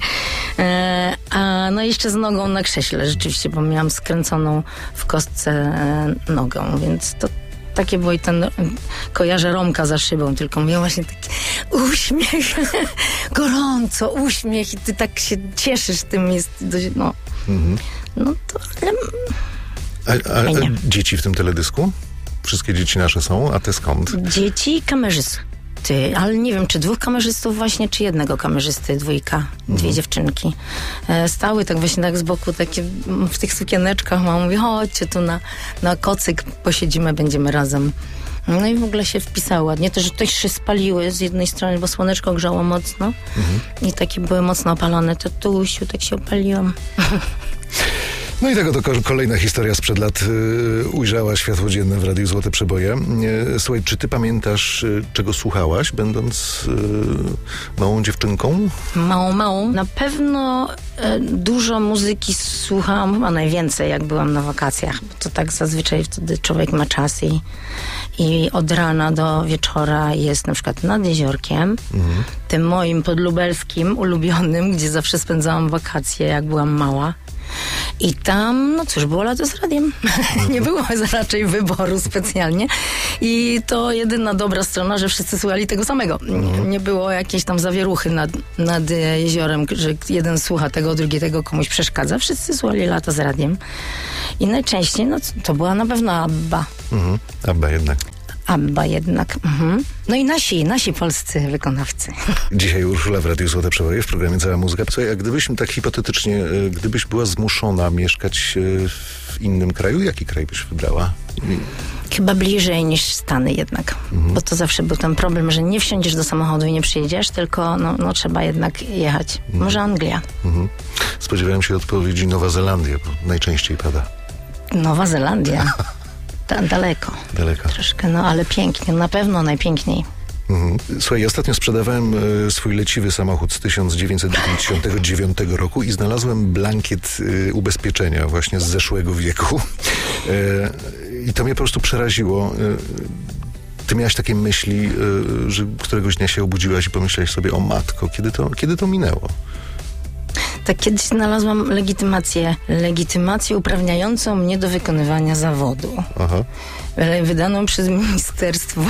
No jeszcze z nogą na krześle rzeczywiście, bo miałam skręconą w kostce nogą, więc to takie było i kojarzę Romka za szybą, tylko miał właśnie taki uśmiech, gorąco, uśmiech i ty tak się cieszysz tym, jest dość, no to, ale... A dzieci w tym teledysku? Wszystkie dzieci nasze są, a te skąd? Dzieci kamerzysty, ale nie wiem, czy 2 kamerzystów właśnie, czy 1 kamerzysty, 2, 2 dziewczynki. Stały tak właśnie tak z boku, takie w tych sukieneczkach, mama mówi, chodźcie tu na kocyk, posiedzimy, będziemy razem. No i w ogóle się wpisało ładnie. To, że też się spaliły z jednej strony, bo słoneczko grzało mocno i takie były mocno opalone, to tusiu, tak się opaliłam. No i tego to kolejna historia sprzed lat ujrzała światło dzienne w Radiu Złote Przeboje. Słuchaj, czy ty pamiętasz, czego słuchałaś, będąc małą dziewczynką? Małą. Na pewno dużo muzyki słuchałam, chyba najwięcej, jak byłam na wakacjach. Bo to tak zazwyczaj wtedy człowiek ma czas i od rana do wieczora jest na przykład nad jeziorkiem, tym moim podlubelskim, ulubionym, gdzie zawsze spędzałam wakacje, jak byłam mała. I tam, no cóż, było lato z radiem. Nie było raczej wyboru specjalnie. I to jedyna dobra strona, że wszyscy słuchali tego samego. Nie było jakiejś tam zawieruchy nad jeziorem, że jeden słucha tego, drugi tego komuś przeszkadza. Wszyscy słuchali lato z radiem. I najczęściej, no to była na pewno ABBA. ABBA jednak. No i nasi polscy wykonawcy. Dzisiaj Urszula w Radiu Złote Przeboje w programie Cała Muzyka. Słuchaj, a gdybyś tak hipotetycznie, gdybyś była zmuszona mieszkać w innym kraju, jaki kraj byś wybrała? Chyba bliżej niż Stany jednak. Bo to zawsze był ten problem, że nie wsiądziesz do samochodu i nie przyjedziesz, tylko no trzeba jednak jechać. Może Anglia. Spodziewałem się odpowiedzi Nowa Zelandia, bo najczęściej pada. Nowa Zelandia. Daleko. Troszkę, no ale pięknie. Na pewno najpiękniej. Słuchaj, ostatnio sprzedawałem swój leciwy samochód z 1999 roku i znalazłem blankiet ubezpieczenia właśnie z zeszłego wieku. I to mnie po prostu przeraziło. Ty miałaś takie myśli, że któregoś dnia się obudziłaś i pomyślałaś sobie, o matko, kiedy to minęło? Tak, kiedyś znalazłam legitymację uprawniającą mnie do wykonywania zawodu. Aha. Wydaną przez ministerstwo.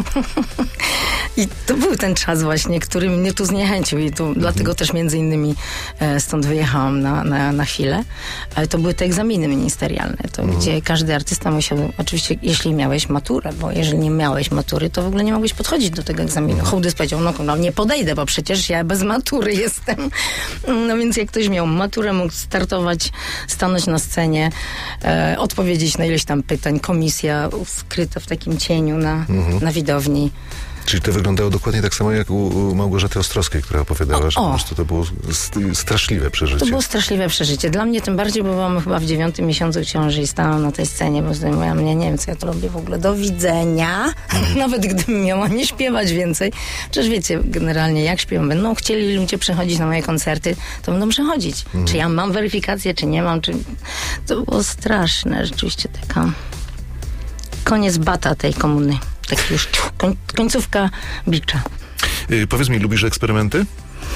I to był ten czas właśnie, który mnie tu zniechęcił i dlatego też między innymi stąd wyjechałam na chwilę. Ale to były te egzaminy ministerialne, gdzie każdy artysta musiał, oczywiście jeśli miałeś maturę, bo jeżeli nie miałeś matury, to w ogóle nie mogłeś podchodzić do tego egzaminu. Hołdys powiedział, no nie podejdę, bo przecież ja bez matury jestem. No więc jak ktoś miał maturę, mógł startować, stanąć na scenie, odpowiedzieć na ileś tam pytań, komisja skryta w takim cieniu na widowni. Czyli to wyglądało dokładnie tak samo jak u Małgorzaty Ostrowskiej, która opowiadała, że po prostu to było straszliwe przeżycie. To było straszliwe przeżycie. Dla mnie tym bardziej, bo byłam chyba w 9. miesiącu ciąży i stałam na tej scenie, bo mówiłam, nie wiem, co ja tu robię w ogóle. Do widzenia. Nawet gdybym miała nie śpiewać więcej. Przecież wiecie, generalnie jak śpiewam, będą chcieli ludzie przychodzić na moje koncerty, to będą przychodzić. Czy ja mam weryfikację, czy nie mam, To było straszne. Rzeczywiście taka... Koniec bata tej komuny. Tak już końcówka bicza. Powiedz mi, lubisz eksperymenty?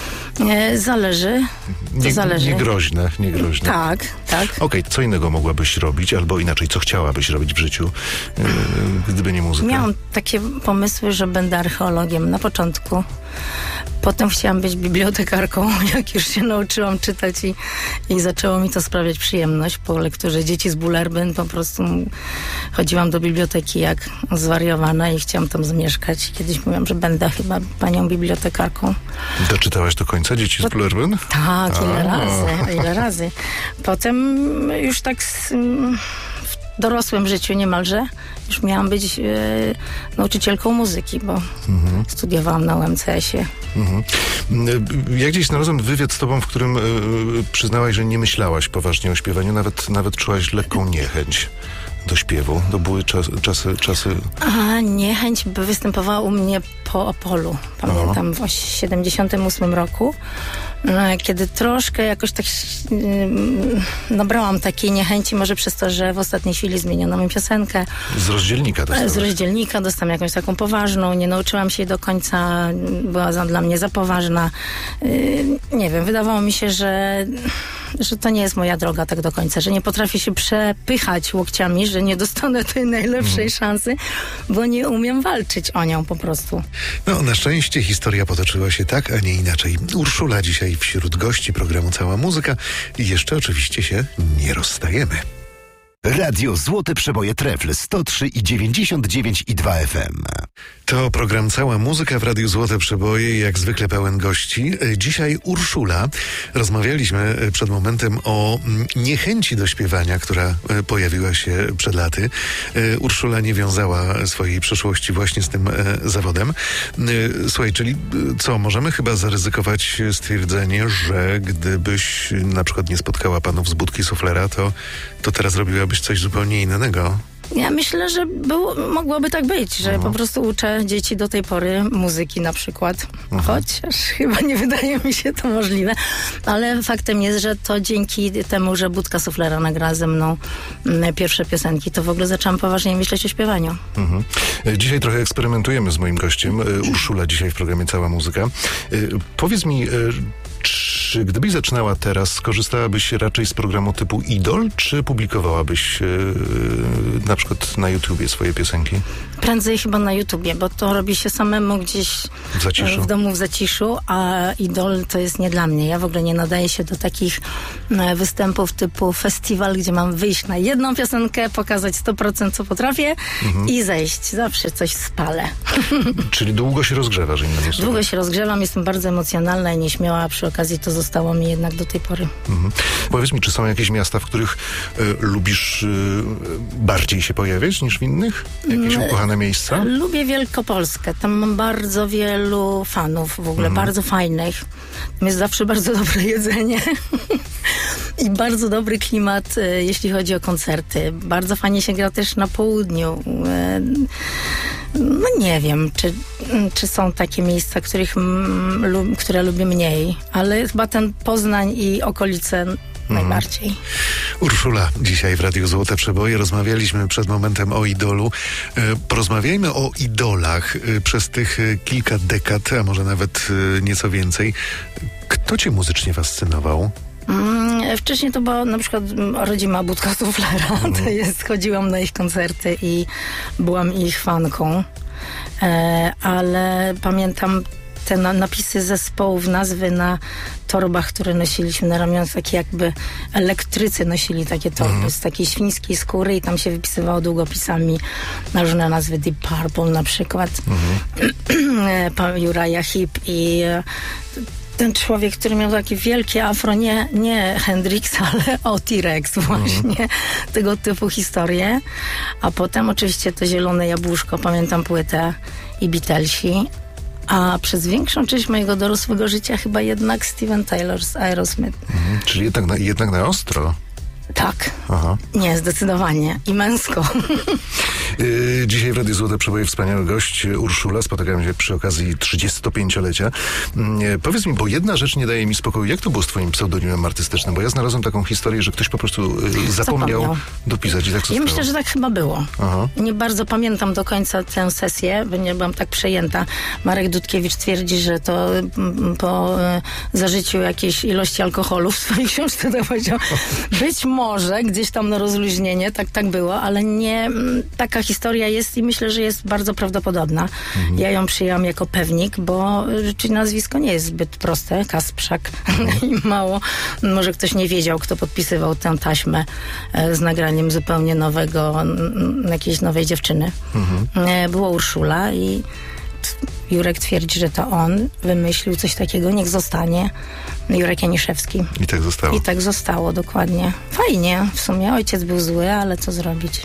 Zależy. Nie groźne. Tak. Okej, co innego mogłabyś robić, albo inaczej, co chciałabyś robić w życiu, gdyby nie muzyka? Miałam takie pomysły, że będę archeologiem na początku. Potem chciałam być bibliotekarką, jak już się nauczyłam czytać i zaczęło mi to sprawiać przyjemność. Po lekturze Dzieci z Bullerbyn po prostu chodziłam do biblioteki jak zwariowana i chciałam tam zamieszkać. Kiedyś mówiłam, że będę chyba panią bibliotekarką. Doczytałaś do końca Dzieci z Bullerbyn? Tak, ile razy. Potem już tak w dorosłym życiu niemalże już miałam być nauczycielką muzyki, bo studiowałam na UMCS-ie. Ja gdzieś znalazłem wywiad z tobą, w którym przyznałaś, że nie myślałaś poważnie o śpiewaniu, nawet czułaś lekką niechęć do śpiewu. To były czasy... Niechęć występowała u mnie po Opolu. Pamiętam w 78 roku, kiedy troszkę jakoś tak nabrałam takiej niechęci, może przez to, że w ostatniej chwili zmieniono mi piosenkę. Z rozdzielnika dostałaś? Z rozdzielnika dostałam jakąś taką poważną, nie nauczyłam się jej do końca, była dla mnie za poważna. Nie wiem, wydawało mi się, że to nie jest moja droga tak do końca, że nie potrafię się przepychać łokciami, że nie dostanę tej najlepszej szansy, bo nie umiem walczyć o nią po prostu. No, na szczęście historia potoczyła się tak, a nie inaczej. Urszula dzisiaj wśród gości programu Cała Muzyka i jeszcze oczywiście się nie rozstajemy. Radio Złote Przeboje Trefl 103,99 i 2 FM. To program Cała Muzyka w Radiu Złote Przeboje, jak zwykle pełen gości. Dzisiaj Urszula. Rozmawialiśmy przed momentem o niechęci do śpiewania, która pojawiła się przed laty. Urszula nie wiązała swojej przeszłości właśnie z tym zawodem. Słuchaj, czyli co, możemy chyba zaryzykować stwierdzenie, że gdybyś na przykład nie spotkała panów z budki suflera, to teraz robiłabyś coś zupełnie innego. Ja myślę, że mogłoby tak być, że po prostu uczę dzieci do tej pory muzyki na przykład. Chociaż chyba nie wydaje mi się to możliwe. Ale faktem jest, że to dzięki temu, że Budka Suflera nagrała ze mną pierwsze piosenki, to w ogóle zaczęłam poważnie myśleć o śpiewaniu. Dzisiaj trochę eksperymentujemy z moim gościem. Urszula dzisiaj w programie Cała Muzyka. Powiedz mi, czy gdybyś zaczynała teraz, skorzystałabyś raczej z programu typu Idol, czy publikowałabyś na przykład na YouTubie swoje piosenki? Prędzej chyba na YouTubie, bo to robi się samemu gdzieś w domu w zaciszu, a Idol to jest nie dla mnie. Ja w ogóle nie nadaję się do takich występów typu festiwal, gdzie mam wyjść na jedną piosenkę, pokazać 100% co potrafię i zejść. Zawsze coś spalę. Czyli długo się rozgrzewasz, innymi słowy. Długo się rozgrzewam, jestem bardzo emocjonalna i nieśmiała, a przy okazji to zostało mi jednak do tej pory. Powiedz mi, czy są jakieś miasta, w których lubisz bardziej się pojawiać niż w innych? Jakieś ukochane miejsca? Lubię Wielkopolskę. Tam mam bardzo wielu fanów w ogóle, bardzo fajnych. Tam jest zawsze bardzo dobre jedzenie i bardzo dobry klimat, jeśli chodzi o koncerty. Bardzo fajnie się gra też na południu. No nie wiem, czy są takie miejsca, które lubię mniej, ale chyba ten Poznań i okolice najbardziej. Urszula dzisiaj w Radiu Złote Przeboje. Rozmawialiśmy przed momentem o Idolu. Porozmawiajmy o idolach przez tych kilka dekad, a może nawet nieco więcej. Kto cię muzycznie fascynował? Wcześniej to była na przykład rodzima Budka Suflera. Chodziłam na ich koncerty i byłam ich fanką. Ale pamiętam te napisy zespołów, nazwy na torbach, które nosiliśmy na ramionach, takie jakby elektrycy nosili takie torby z takiej świńskiej skóry i tam się wypisywało długopisami na różne nazwy, Deep Purple na przykład, Uriah Heep i ten człowiek, który miał takie wielkie afro, nie Hendrix, ale T-Rex właśnie, tego typu historie. A potem oczywiście to Zielone Jabłuszko, pamiętam płytę i Beatlesi. A przez większą część mojego dorosłego życia chyba jednak Steven Tyler z Aerosmith. Czyli jednak na ostro. Tak. Nie, zdecydowanie. I męsko. Dzisiaj w Radiu Złote Przeboje wspaniały gość Urszula. Spotykamy się przy okazji 35-lecia. Powiedz mi, bo jedna rzecz nie daje mi spokoju. Jak to było z twoim pseudonimem artystycznym? Bo ja znalazłem taką historię, że ktoś po prostu zapomniał dopisać i tak zostało. Ja myślę, że tak chyba było. Nie bardzo pamiętam do końca tę sesję, bo nie byłam tak przejęta. Marek Dudkiewicz twierdzi, że to po zażyciu jakiejś ilości alkoholu w swojej książce to powiedział. Być może gdzieś tam na rozluźnienie, tak było, ale nie, taka historia jest i myślę, że jest bardzo prawdopodobna. Ja ją przyjęłam jako pewnik, bo nazwisko nie jest zbyt proste, Kasprzak i mało, może ktoś nie wiedział, kto podpisywał tę taśmę z nagraniem zupełnie nowego, jakiejś nowej dziewczyny. Była Urszula i Jurek twierdzi, że to on wymyślił coś takiego, niech zostanie. Jurek Janiszewski. I tak zostało. I tak zostało, dokładnie. Fajnie, w sumie ojciec był zły, ale co zrobić?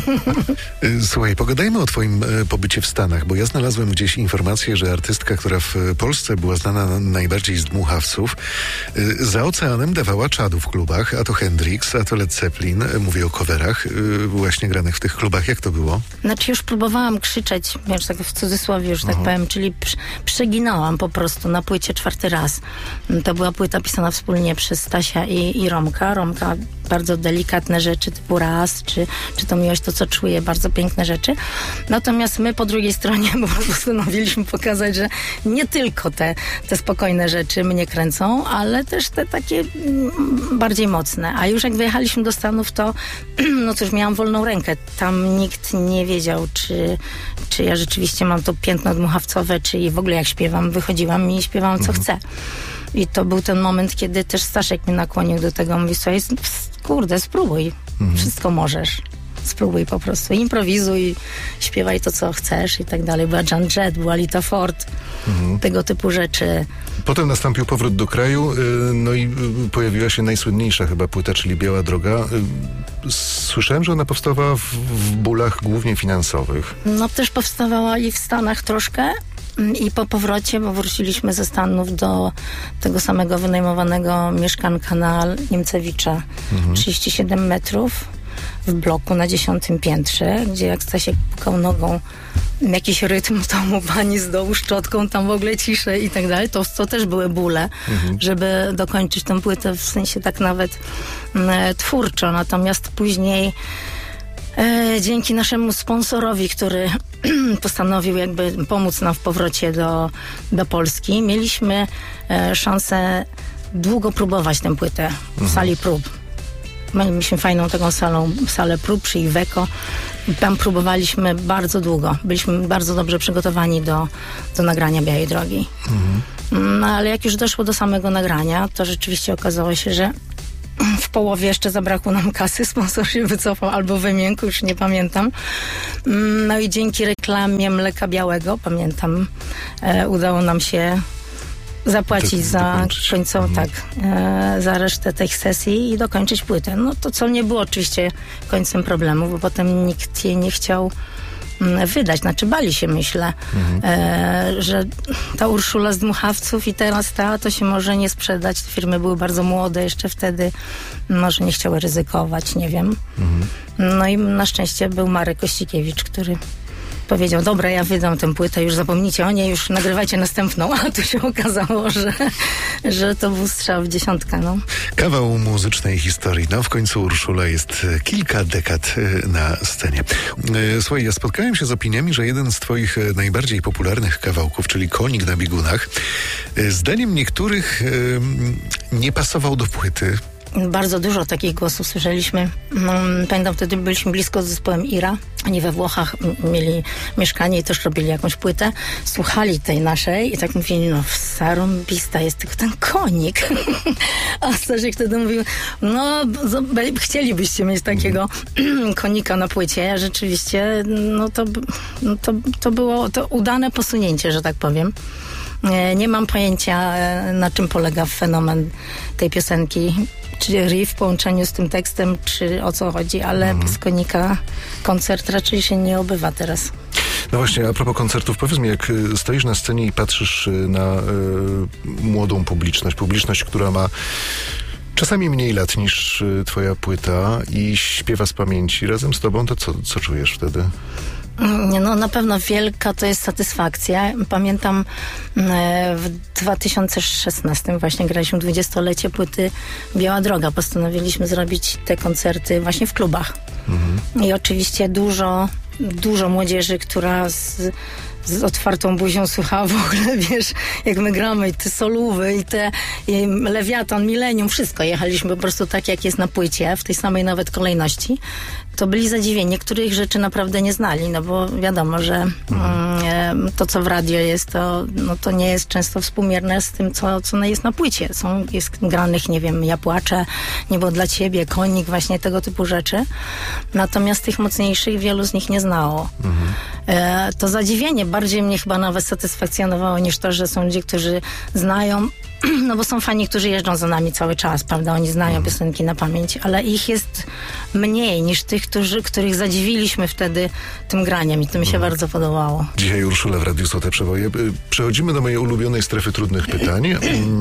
Słuchaj, pogadajmy o twoim pobycie w Stanach, bo ja znalazłem gdzieś informację, że artystka, która w Polsce była znana najbardziej z dmuchawców, za oceanem dawała czadu w klubach, a to Hendrix, a to Led Zeppelin, mówię o coverach, właśnie granych w tych klubach. Jak to było? Znaczy już próbowałam krzyczeć, wiesz, tak w cudzysłowie już tak powiem, czyli przeginałam po prostu na płycie 4. raz. To była płyta pisana wspólnie przez Stasia i Romka. Romka bardzo delikatne rzeczy typu Raz, czy to Miłość, to co czuję, bardzo piękne rzeczy. Natomiast my po drugiej stronie postanowiliśmy pokazać, że nie tylko te spokojne rzeczy mnie kręcą, ale też te takie bardziej mocne. A już jak wyjechaliśmy do Stanów, to no cóż, miałam wolną rękę. Tam nikt nie wiedział, czy ja rzeczywiście mam to piętno dmuchawcowe, czy w ogóle jak śpiewam, wychodziłam i śpiewałam co chcę. I to był ten moment, kiedy też Staszek mnie nakłonił do tego. Mówi sobie, kurde, spróbuj. Wszystko możesz. spróbuj po prostu, improwizuj, śpiewaj to, co chcesz i tak dalej. Była Jan Jett, była Lita Ford, tego typu rzeczy. Potem nastąpił powrót do kraju, no i pojawiła się najsłynniejsza chyba płyta, czyli Biała Droga. Słyszałem, że ona powstawała w bólach głównie finansowych. No też powstawała i w Stanach troszkę i po powrocie, bo wróciliśmy ze Stanów do tego samego wynajmowanego mieszkanka na Niemcewicza, 37 metrów w bloku na 10 piętrze, gdzie jak Stasiek pukał nogą jakiś rytm, to mu pani z dołu szczotką, tam w ogóle ciszę i tak dalej, to też były bóle, żeby dokończyć tę płytę, w sensie tak nawet twórczo. Natomiast później dzięki naszemu sponsorowi, który postanowił jakby pomóc nam w powrocie do Polski, mieliśmy szansę długo próbować tę płytę w sali prób. Mieliśmy fajną taką salę prób przy Iveco. Tam próbowaliśmy bardzo długo. Byliśmy bardzo dobrze przygotowani do nagrania Białej Drogi. No ale jak już doszło do samego nagrania, to rzeczywiście okazało się, że w połowie jeszcze zabrakło nam kasy, sponsor się wycofał albo wymiękł, już nie pamiętam. No i dzięki reklamie Mleka Białego, pamiętam, udało nam się zapłacić za końcową, za resztę tych sesji i dokończyć płytę. No to co nie było oczywiście końcem problemu, bo potem nikt jej nie chciał wydać. Znaczy bali się, myślę, że ta Urszula z Dmuchawców i teraz to się może nie sprzedać. Te firmy były bardzo młode jeszcze wtedy. Może nie chciały ryzykować, nie wiem. No i na szczęście był Marek Kościkiewicz, który powiedział, dobra, ja wydam tę płytę, już zapomnijcie o niej, już nagrywajcie następną. A tu się okazało, że to był strzał w dziesiątkę. No. Kawał muzycznej historii. No w końcu Urszula jest kilka dekad na scenie. Słuchaj, ja spotkałem się z opiniami, że jeden z twoich najbardziej popularnych kawałków, czyli Konik na biegunach, zdaniem niektórych nie pasował do płyty. Bardzo dużo takich głosów słyszeliśmy. Pamiętam, wtedy byliśmy blisko z zespołem Ira. Oni we Włochach mieli mieszkanie i też robili jakąś płytę. Słuchali tej naszej i tak mówili, no zarąbista jest tylko ten konik. A Stasiek wtedy mówił, no chcielibyście mieć takiego konika na płycie. Rzeczywiście, to było to udane posunięcie, że tak powiem. Nie mam pojęcia, na czym polega fenomen tej piosenki, czy riff w połączeniu z tym tekstem, czy o co chodzi, ale z konika koncert raczej się nie obywa teraz. No właśnie, a propos koncertów, powiedz mi, jak stoisz na scenie i patrzysz na młodą publiczność, która ma czasami mniej lat niż twoja płyta i śpiewa z pamięci razem z tobą, to co czujesz wtedy? No na pewno wielka to jest satysfakcja. Pamiętam w 2016 właśnie graliśmy 20-lecie płyty Biała Droga. Postanowiliśmy zrobić te koncerty właśnie w klubach. I oczywiście dużo młodzieży, która z otwartą buzią słuchała w ogóle, wiesz, jak my gramy i te solówy i Lewiatan, Millennium, wszystko. Jechaliśmy po prostu tak, jak jest na płycie, w tej samej nawet kolejności. To byli zadziwieni. Niektórych rzeczy naprawdę nie znali, no bo wiadomo, że to, co w radio jest, to nie jest często współmierne z tym, co jest na płycie. Jest granych, nie wiem, Ja płaczę, Niebo dla ciebie, Konik, właśnie tego typu rzeczy. Natomiast tych mocniejszych wielu z nich nie znało. To zadziwienie bardziej mnie chyba nawet satysfakcjonowało niż to, że są ludzie, którzy znają, no bo są fani, którzy jeżdżą za nami cały czas, prawda? Oni znają piosenki na pamięć, ale ich jest mniej niż tych, których zadziwiliśmy wtedy tym graniem i to mi się bardzo podobało. Dzisiaj Urszula w Radiu Złote Przeboje. Przechodzimy do mojej ulubionej strefy trudnych pytań.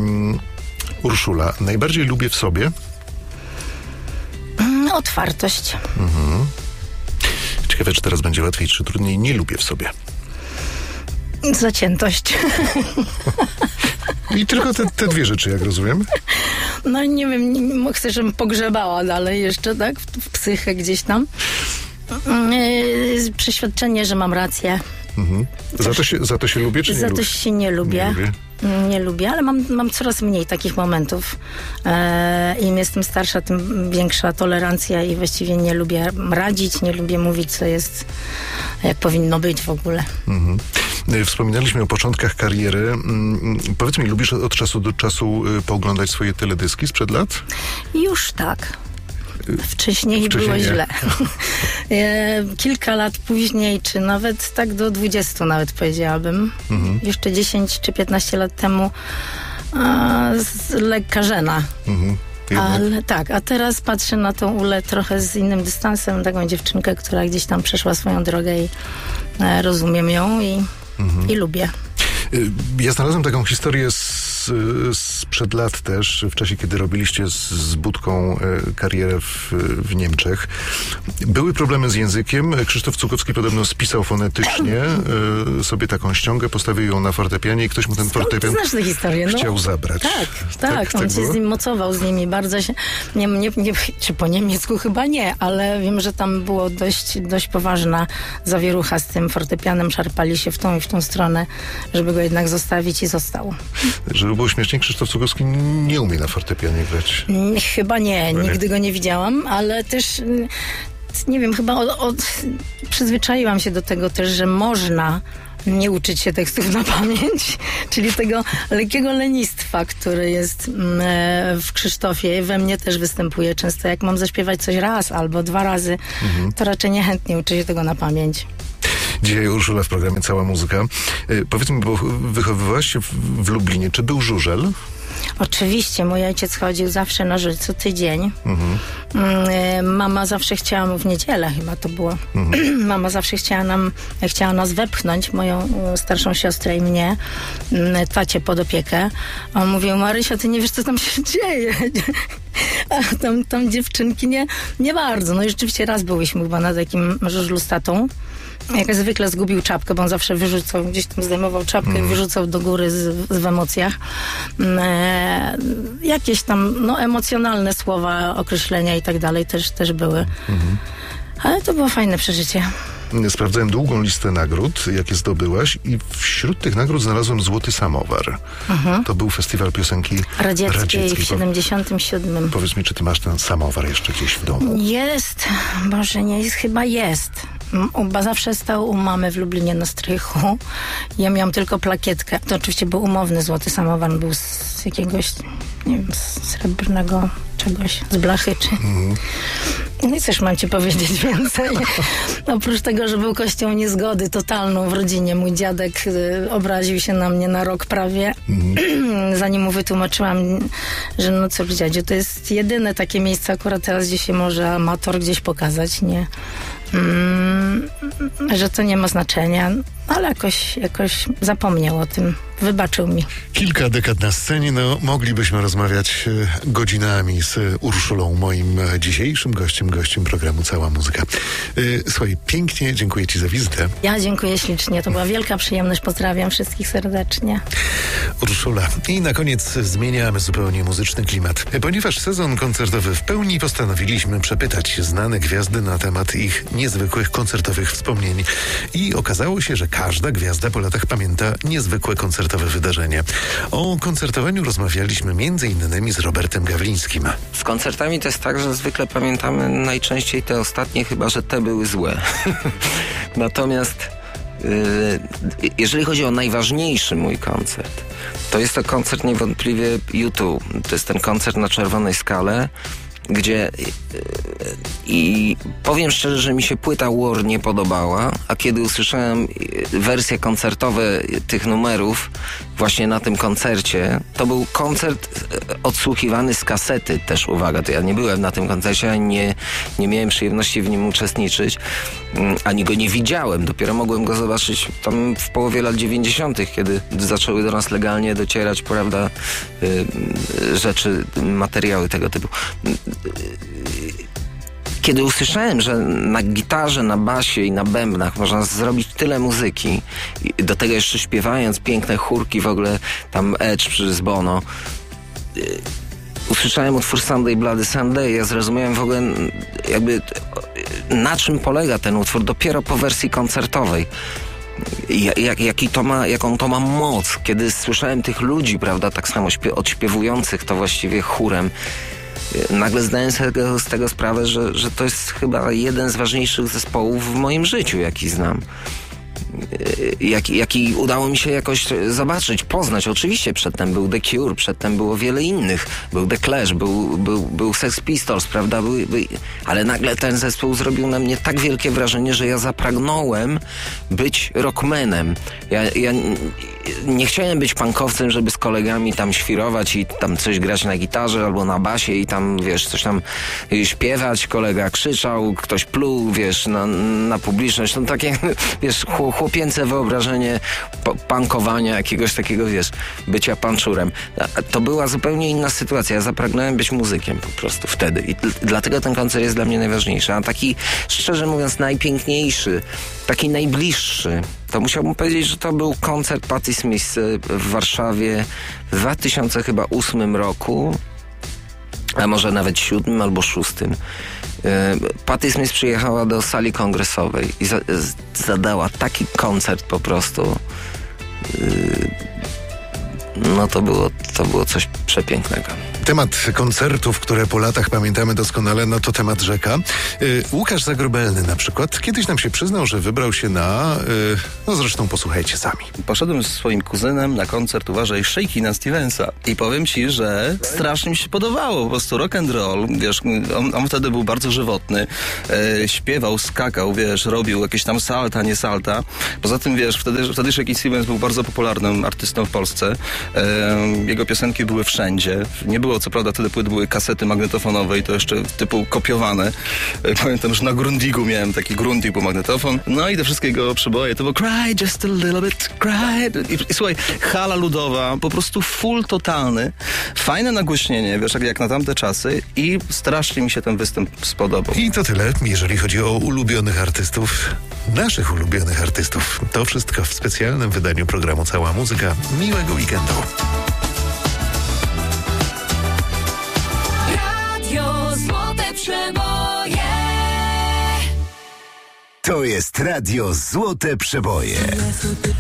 Urszula, najbardziej lubię w sobie? Otwartość. Ciekawe, czy teraz będzie łatwiej, czy trudniej. Nie lubię w sobie. Zaciętość. I tylko te dwie rzeczy, jak rozumiem? No nie wiem, chcę, żebym pogrzebała dalej jeszcze, tak? W psychę gdzieś tam. Przeświadczenie, że mam rację. Za to się lubię, czy nie lubię? Za to się nie lubię. Nie lubię, ale mam coraz mniej takich momentów. Im jestem starsza, tym większa tolerancja i właściwie nie lubię radzić, nie lubię mówić, co jest, jak powinno być w ogóle. Wspominaliśmy o początkach kariery. Powiedz mi, lubisz od czasu do czasu pooglądać swoje teledyski sprzed lat? Już tak. Wcześniej było nie. źle. Kilka lat później, czy nawet tak do 20 nawet powiedziałabym. Jeszcze 10 czy 15 lat temu lekka żena. Ale tak, a teraz patrzę na tą Ulę trochę z innym dystansem, taką dziewczynkę, która gdzieś tam przeszła swoją drogę i rozumiem ją i lubię. Ja znalazłem taką historię sprzed lat też, w czasie, kiedy robiliście z Budką karierę w Niemczech. Były problemy z językiem. Krzysztof Cukowski podobno spisał fonetycznie sobie taką ściągę, postawił ją na fortepianie i ktoś mu ten fortepian znasz tę historię, no? chciał zabrać. Tak, on się z nim mocował z nimi bardzo się... Nie, czy po niemiecku chyba nie, ale wiem, że tam było dość poważna zawierucha z tym fortepianem, szarpali się w tą i w tą stronę, żeby go jednak zostawić i został. Żeby było śmiesznie, Krzysztof Cukowski nie umie na fortepianie grać. Chyba nie, nigdy go nie widziałam, ale też nie wiem, chyba przyzwyczaiłam się do tego też, że można nie uczyć się tekstów na pamięć, czyli tego lekkiego lenistwa, które jest w Krzysztofie, we mnie też występuje często. Jak mam zaśpiewać coś raz albo 2 razy, to raczej niechętnie uczę się tego na pamięć. Dzisiaj Urszula w programie Cała Muzyka. Powiedz mi, bo wychowywałaś się w Lublinie. Czy był żużel? Oczywiście, mój ojciec chodził zawsze na żużel co tydzień. Mama zawsze chciała, w niedzielę chyba to było, mama zawsze chciała nas wepchnąć, moją starszą siostrę i mnie, tacie pod opiekę. A on mówił: Marysia, ty nie wiesz, co tam się dzieje. A tam dziewczynki nie bardzo. No i rzeczywiście raz byłyśmy chyba na takim żużlu z tatą. Jak zwykle zgubił czapkę, bo on zawsze wyrzucał, gdzieś tam zdejmował czapkę i wyrzucał do góry w emocjach. Jakieś tam emocjonalne słowa, określenia i tak dalej też były. Ale to było fajne przeżycie. Sprawdzałem długą listę nagród, jakie zdobyłaś, i wśród tych nagród znalazłem Złoty Samowar. To był festiwal piosenki radzieckiej w 77. Powiedz mi, czy ty masz ten samowar jeszcze gdzieś w domu? Jest. Boże, nie jest, chyba jest. Bo zawsze stał u mamy w Lublinie na strychu. Ja miałam tylko plakietkę. To oczywiście był umowny Złoty Samowar. Był z jakiegoś, nie wiem, z srebrnego czegoś, z blachy czy... No i coś mam ci powiedzieć więcej. Oprócz tego, że był kością niezgody totalną w rodzinie. Mój dziadek obraził się na mnie na rok prawie. Zanim mu wytłumaczyłam, że no cóż, dziadziu, to jest jedyne takie miejsce akurat teraz, gdzie się może amator gdzieś pokazać, nie? Że to nie ma znaczenia, ale jakoś zapomniał o tym. Wybaczył mi. Kilka dekad na scenie, moglibyśmy rozmawiać godzinami z Urszulą, moim dzisiejszym gościem programu Cała Muzyka. Słuchaj, pięknie dziękuję ci za wizytę. Ja dziękuję ślicznie, to była wielka przyjemność, pozdrawiam wszystkich serdecznie. Urszula. I na koniec zmieniamy zupełnie muzyczny klimat. Ponieważ sezon koncertowy w pełni, postanowiliśmy przepytać znane gwiazdy na temat ich niezwykłych koncertowych wspomnień. I okazało się, że każda gwiazda po latach pamięta niezwykłe koncertowe wydarzenie. O koncertowaniu rozmawialiśmy m.in. z Robertem Gawlińskim. Z koncertami to jest tak, że zwykle pamiętamy najczęściej te ostatnie, chyba że te były złe. Natomiast jeżeli chodzi o najważniejszy mój koncert, to jest to koncert niewątpliwie U2. To jest ten koncert na Czerwonej Skale, gdzie i powiem szczerze, że mi się płyta War nie podobała, a kiedy usłyszałem wersje koncertowe tych numerów właśnie na tym koncercie, to był koncert odsłuchiwany z kasety też, uwaga, to ja nie byłem na tym koncercie, ani nie miałem przyjemności w nim uczestniczyć, ani go nie widziałem, dopiero mogłem go zobaczyć tam w połowie lat 90., kiedy zaczęły do nas legalnie docierać, prawda, rzeczy, materiały tego typu. Kiedy usłyszałem, że na gitarze, na basie i na bębnach można zrobić tyle muzyki, i do tego jeszcze śpiewając piękne chórki, w ogóle tam Edge z Bono, usłyszałem utwór Sunday Bloody Sunday, ja zrozumiałem w ogóle jakby na czym polega ten utwór dopiero po wersji koncertowej. Jaką to ma moc, kiedy słyszałem tych ludzi, prawda, tak samo odśpiewujących to właściwie chórem. Nagle zdałem sobie z tego sprawę, że to jest chyba jeden z ważniejszych zespołów w moim życiu, jaki znam. jaki udało mi się jakoś zobaczyć, poznać. Oczywiście przedtem był The Cure, przedtem było wiele innych. Był The Clash, był Sex Pistols, prawda? Ale nagle ten zespół zrobił na mnie tak wielkie wrażenie, że ja zapragnąłem być rockmanem. Ja nie chciałem być punkowcem, żeby z kolegami tam świrować i tam coś grać na gitarze albo na basie i tam, wiesz, coś tam śpiewać. Kolega krzyczał, ktoś pluł, wiesz, na publiczność. No takie, wiesz, chłopięce wyobrażenie punkowania, jakiegoś takiego, wiesz, bycia panczurem. To była zupełnie inna sytuacja. Ja zapragnąłem być muzykiem po prostu wtedy i dlatego ten koncert jest dla mnie najważniejszy. A taki, szczerze mówiąc, najpiękniejszy, taki najbliższy, to musiałbym powiedzieć, że to był koncert Patti Smith w Warszawie w 2008 roku, a może nawet 2007 albo 2006. Patti Smith przyjechała do sali kongresowej i zadała taki koncert po prostu. No to było coś przepięknego. Temat koncertów, które po latach pamiętamy doskonale, no to temat rzeka. Łukasz Zagrobelny na przykład kiedyś nam się przyznał, że wybrał się na... no zresztą posłuchajcie sami. Poszedłem z swoim kuzynem na koncert, uważaj, Shakina Stevensa i powiem ci, że strasznie mi się podobało. Po prostu rock and roll, wiesz, on wtedy był bardzo żywotny, śpiewał, skakał, wiesz, robił jakieś tam salta, nie salta. Poza tym, wiesz, wtedy Shakin Stevens był bardzo popularnym artystą w Polsce. Jego piosenki były wszędzie. Nie było, co prawda, wtedy płyty były kasety magnetofonowe i to jeszcze typu kopiowane. Pamiętam, że na Grundigu miałem taki Grundig, był magnetofon. No i te wszystkie jego przeboje to było Cry Just a Little Bit, Cry. I słuchaj, hala ludowa, po prostu full totalny. Fajne nagłośnienie, wiesz, jak na tamte czasy i strasznie mi się ten występ spodobał. I to tyle, jeżeli chodzi o ulubionych artystów, naszych ulubionych artystów. To wszystko w specjalnym wydaniu programu Cała Muzyka. Miłego weekendu. Radio Złote Przeboje. To jest Radio Złote Przeboje.